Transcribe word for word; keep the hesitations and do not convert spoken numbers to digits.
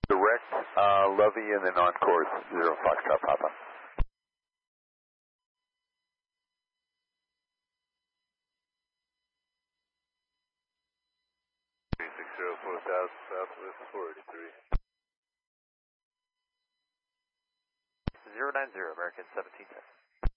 Direct, uh, Lovey, and then on course, zero Foxtrot Papa. three six zero four thousand, Southwest four eighty-three. zero nine zero, American seventeen ten.